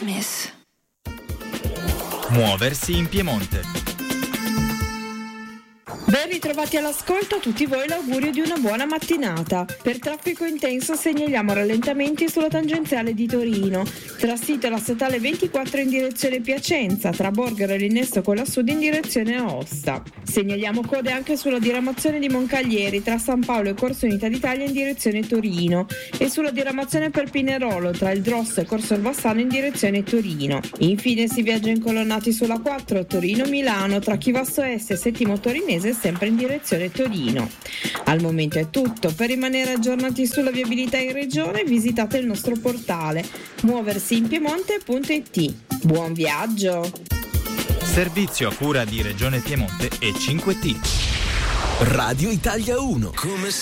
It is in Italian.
Smith. Muoversi in Piemonte. Ben ritrovati all'ascolto a tutti voi, l'augurio di una buona mattinata. Per traffico intenso segnaliamo rallentamenti sulla tangenziale di Torino, tra sito la statale 24 in direzione Piacenza, tra Borgaro e l'innesto con la Sud in direzione Aosta. Segnaliamo code anche sulla diramazione di Moncaglieri, tra San Paolo e Corso Unità d'Italia in direzione Torino, e sulla diramazione per Pinerolo, tra il Drosso e Corso Orbassano in direzione Torino. Infine si viaggia incolonnati sulla 4 Torino-Milano, tra Chivasso Est e Settimo Torinese sempre in direzione Torino. Al momento è tutto. Per rimanere aggiornati sulla viabilità in regione visitate il nostro portale muoversiinpiemonte.it. Buon viaggio! Servizio a cura di Regione Piemonte e 5T. Radio Italia 1. Come